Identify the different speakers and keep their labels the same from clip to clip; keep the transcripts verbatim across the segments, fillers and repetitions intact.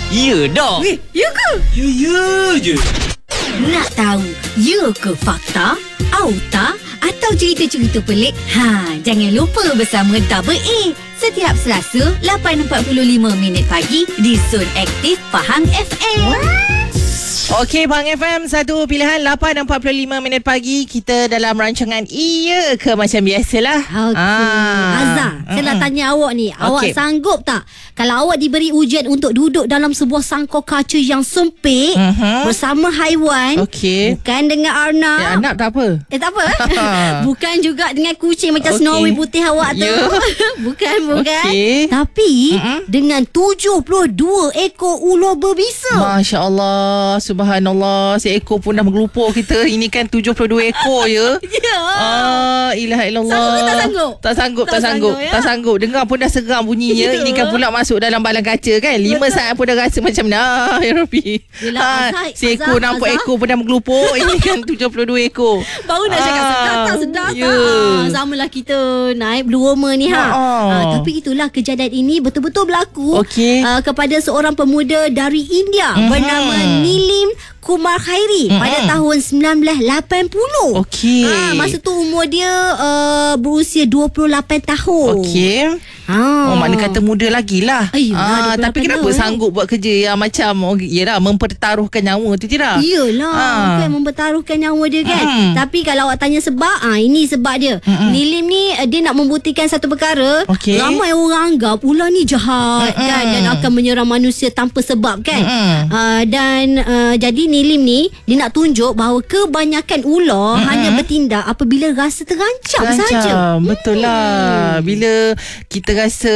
Speaker 1: Ya dah.
Speaker 2: Weh, ya ke?
Speaker 1: Ya, ya je.
Speaker 2: Nak tahu ya ke fakta? Auta atau cerita-cerita pelik? Ha, jangan lupa bersama Double A setiap Selasa lapan empat puluh lima minit pagi di Zon Aktif Pahang F M.
Speaker 3: Okey, Pahang F M, satu pilihan lapan empat puluh lima minit pagi. Kita dalam rancangan Iya ke macam biasalah.
Speaker 2: Okey.
Speaker 3: Ah.
Speaker 2: Azhar, saya nak tanya awak ni. Awak
Speaker 3: Okey.
Speaker 2: sanggup tak kalau awak diberi ujian untuk duduk dalam sebuah sangkar kaca yang sempit
Speaker 3: Mhm.
Speaker 2: bersama haiwan?
Speaker 3: Okey.
Speaker 2: Bukan dengan arnab.
Speaker 3: Ya, anak tak apa.
Speaker 2: Eh tak apa. Bukan juga dengan kucing macam
Speaker 3: Okey.
Speaker 2: Snowy putih awak tu.
Speaker 3: Ya.
Speaker 2: bukan, bukan.
Speaker 3: Okey.
Speaker 2: Tapi
Speaker 3: Mm-mm.
Speaker 2: dengan tujuh puluh dua ekor ular berbisa.
Speaker 3: Masya Allah, subhanallah. Seekor pun dah menggelupur kita. Ini kan tujuh puluh dua ekor ya.
Speaker 2: Ya.
Speaker 3: Ah, ilaha illallah.
Speaker 2: Sanggup ke tak sanggup?
Speaker 3: Tak sanggup, tak,
Speaker 2: Tak
Speaker 3: sanggup.
Speaker 2: sanggup, ya?
Speaker 3: Tak sanggup. Dengar pun dah seram bunyinya.
Speaker 2: Ya.
Speaker 3: Ini kan pula masuk dalam balang kaca kan. Lima
Speaker 2: Betul.
Speaker 3: saat pun dah rasa macam nah, ya Rabbi.
Speaker 2: Yelah,
Speaker 3: Ha,
Speaker 2: Azhar,
Speaker 3: seekor
Speaker 2: Azhar,
Speaker 3: nampak
Speaker 2: Azhar.
Speaker 3: ekor pun dah menggelupur. Ini kan tujuh puluh dua ekor.
Speaker 2: Baru nak cakap
Speaker 3: Ah,
Speaker 2: sedap tak sedap
Speaker 3: ya.
Speaker 2: tak ah, samalah kita naik Blue Roma ni ha.
Speaker 3: Ah.
Speaker 2: Ah, Tapi itulah kejadian ini betul-betul berlaku
Speaker 3: Okey.
Speaker 2: ah, kepada seorang pemuda dari India
Speaker 3: Mhm.
Speaker 2: bernama Nilim Kumar Khairi
Speaker 3: Mhm.
Speaker 2: pada tahun sembilan belas lapan puluh.
Speaker 3: Okey.
Speaker 2: Ah, masa tu umur dia uh, berusia dua puluh lapan tahun.
Speaker 3: Okey.
Speaker 2: Ah.
Speaker 3: Oh, mana kata muda lagi lah.
Speaker 2: Ayolah,
Speaker 3: Ah,
Speaker 2: dua puluh lapan
Speaker 3: tapi kenapa
Speaker 2: tahun,
Speaker 3: sanggup buat kerja yang macam oh, yelah, mempertaruhkan nyawa tu tidak?
Speaker 2: Iyalah
Speaker 3: Ah.
Speaker 2: kan mempertaruhkan nyawa dia kan.
Speaker 3: Mm.
Speaker 2: Tapi kalau awak tanya sebab, ah ini sebab dia.
Speaker 3: Mm-mm.
Speaker 2: Nilim ni eh, dia nak membuktikan satu perkara.
Speaker 3: Okey.
Speaker 2: Ramai orang anggap ular ni jahat
Speaker 3: Mm-mm.
Speaker 2: kan dan akan menyerang manusia tanpa sebab kan.
Speaker 3: Mm-mm.
Speaker 2: Uh, dan uh, jadi Nilim ni dia nak tunjuk bahawa kebanyakan ular
Speaker 3: Mm-mm.
Speaker 2: hanya bertindak apabila rasa terancam saja.
Speaker 3: Betul lah. Bila kita rasa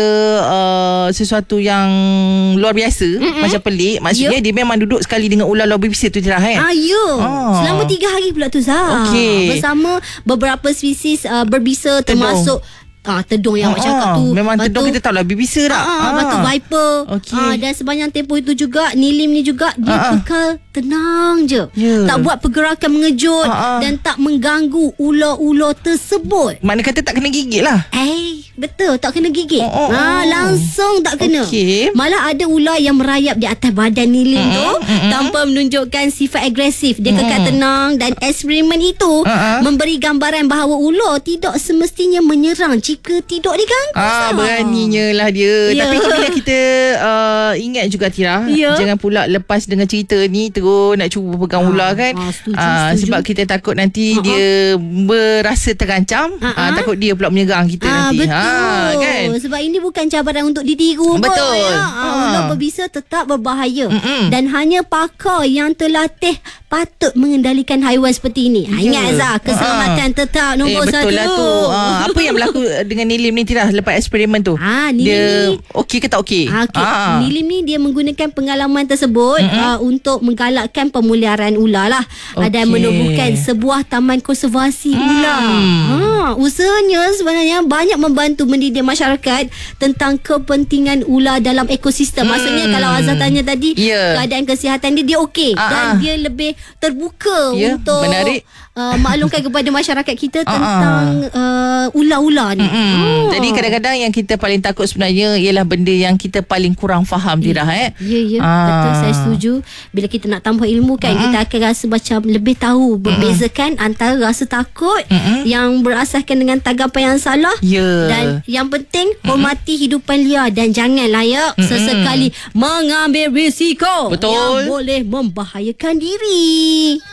Speaker 3: uh, sesuatu yang luar biasa,
Speaker 2: Mm-mm.
Speaker 3: macam pelik, maksudnya
Speaker 2: Ya.
Speaker 3: dia memang duduk sekali dengan ular luar berbisa tu je lah eh.
Speaker 2: Ah, ya.
Speaker 3: Ah.
Speaker 2: Selama tiga hari pula tu Zah.
Speaker 3: Okey.
Speaker 2: Bersama beberapa spesies uh, berbisa termasuk ah, tedung yang awak
Speaker 3: Ah,
Speaker 2: cakap tu.
Speaker 3: memang
Speaker 2: Lepas
Speaker 3: tedung
Speaker 2: tu-
Speaker 3: kita tahu lah berbisa tak.
Speaker 2: Ah, ah, lepas tu viper.
Speaker 3: Okey.
Speaker 2: Ah, dan sepanjang tempoh itu juga Nilim ni juga dia
Speaker 3: Ah, ah.
Speaker 2: kekal tenang je.
Speaker 3: Ya.
Speaker 2: Tak buat pergerakan mengejut
Speaker 3: Ah, ah.
Speaker 2: dan tak mengganggu ular-ular tersebut.
Speaker 3: Mana kata tak kena gigit lah.
Speaker 2: Eh, betul, tak kena gigit.
Speaker 3: Oh, oh,
Speaker 2: Ah,
Speaker 3: oh.
Speaker 2: langsung tak kena.
Speaker 3: Okey.
Speaker 2: Malah ada ular yang merayap di atas badan Nilim
Speaker 3: Mm-mm,
Speaker 2: tu
Speaker 3: mm-mm.
Speaker 2: tanpa menunjukkan sifat agresif. Dia kekal tenang dan eksperimen itu
Speaker 3: Uh-uh.
Speaker 2: memberi gambaran bahawa ular tidak semestinya menyerang jika tidak diganggu.
Speaker 3: Ah,
Speaker 2: Zah.
Speaker 3: beraninya lah dia.
Speaker 2: Ya.
Speaker 3: Tapi bila kita uh, ingat juga Tira,
Speaker 2: Ya.
Speaker 3: jangan pula lepas dengan cerita ni terus nak cuba pegang
Speaker 2: Ah,
Speaker 3: ular kan.
Speaker 2: ah, setuju,
Speaker 3: Ah,
Speaker 2: setuju.
Speaker 3: sebab kita takut nanti
Speaker 2: Ah, ah.
Speaker 3: dia berasa terancam,
Speaker 2: Ah,
Speaker 3: ah,
Speaker 2: ah.
Speaker 3: takut dia pula menyerang kita
Speaker 2: Ah,
Speaker 3: nanti.
Speaker 2: betul.
Speaker 3: Ha, kan?
Speaker 2: Sebab ini bukan cabaran untuk ditiru pun.
Speaker 3: Betul.
Speaker 2: Ya.
Speaker 3: Ah.
Speaker 2: Ah, ular berbisa tetap berbahaya.
Speaker 3: Mm-mm.
Speaker 2: Dan hanya pakar yang terlatih patut mengendalikan haiwan seperti ini. Ha,
Speaker 3: Ya.
Speaker 2: ingat Zah, keselamatan tetap nombor
Speaker 3: eh,
Speaker 2: satu.
Speaker 3: betul lah tu. Ah, apa yang berlaku dengan Nilim ni Tira lepas eksperimen tu?
Speaker 2: Ah, Nilim
Speaker 3: dia
Speaker 2: ni-
Speaker 3: okey ke tak okey?
Speaker 2: Ah, okay.
Speaker 3: Ah.
Speaker 2: Nilim ni dia menggunakan pengalaman tersebut uh, untuk menggalakkan pemeliharaan ular lah. Okay. Dan
Speaker 3: Okey.
Speaker 2: menubuhkan sebuah taman konservasi
Speaker 3: Hmm.
Speaker 2: ular. Ha, usahanya sebenarnya banyak membantu mendidik masyarakat tentang kepentingan ular dalam ekosistem.
Speaker 3: Hmm.
Speaker 2: Maksudnya kalau Azhar tanya tadi,
Speaker 3: Ya.
Speaker 2: keadaan kesihatan dia dia okey
Speaker 3: Ah,
Speaker 2: dan
Speaker 3: ah.
Speaker 2: dia lebih terbuka
Speaker 3: Ya,
Speaker 2: untuk
Speaker 3: menarik.
Speaker 2: uh, maklumkan kepada masyarakat kita
Speaker 3: Ah, ah.
Speaker 2: tentang uh, ular-ular ni.
Speaker 3: Mm-mm.
Speaker 2: Oh.
Speaker 3: Jadi kadang-kadang yang kita paling takut sebenarnya ialah benda yang kita paling kurang faham Tira eh.
Speaker 2: Ya, ya,
Speaker 3: Ah.
Speaker 2: betul, saya setuju. Bila kita nak tambah ilmu kan,
Speaker 3: Mm-mm.
Speaker 2: kita akan rasa macam lebih tahu membezakan antara rasa takut
Speaker 3: Mm-mm.
Speaker 2: yang berasaskan dengan tanggapan yang salah
Speaker 3: Ya.
Speaker 2: dan yang penting hormati hidupan liar dan janganlah ya sesekali mengambil risiko
Speaker 3: Betul.
Speaker 2: yang boleh membahayakan diri.